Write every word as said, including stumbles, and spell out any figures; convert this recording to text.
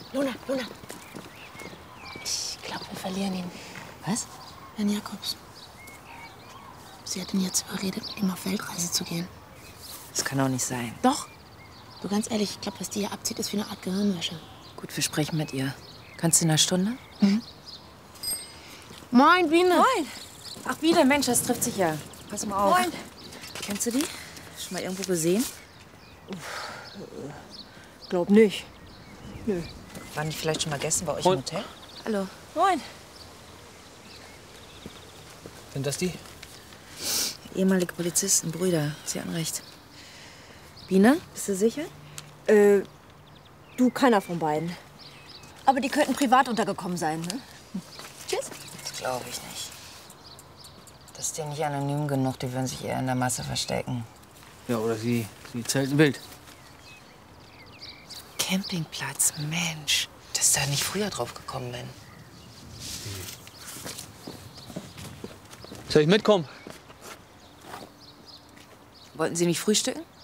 Luna, Luna. Ich glaube, wir verlieren ihn. Was? Herrn Jakobs. Sie hat ihn jetzt überredet, mit ihm auf Weltreise zu gehen. Das kann doch nicht sein. Doch. Du, ganz ehrlich, ich glaube, was die hier abzieht, ist wie eine Art Gehirnwäsche. Gut, wir sprechen mit ihr. Kannst du in einer Stunde? Mhm. Moin, Biene. Moin. Ach, Biene, Mensch, das trifft sich ja. Pass mal auf. Moin. Kennst du die? Schon mal irgendwo gesehen? Uff, äh, glaub nicht. Nö. Waren die vielleicht schon mal gestern bei euch Moin. im Hotel? Hallo. Moin. Sind das die? Ehemalige Polizisten, Brüder. Sie hatten recht. Biene, bist du sicher? Äh, du, keiner von beiden. Aber die könnten privat untergekommen sein, ne? Tschüss. Das glaube ich nicht. Das ist ja nicht anonym genug, die würden sich eher in der Masse verstecken. Ja, oder sie, sie zelten wild. Campingplatz, Mensch. Dass ich da nicht früher drauf gekommen bin. Soll ich mitkommen? Wollten Sie nicht frühstücken?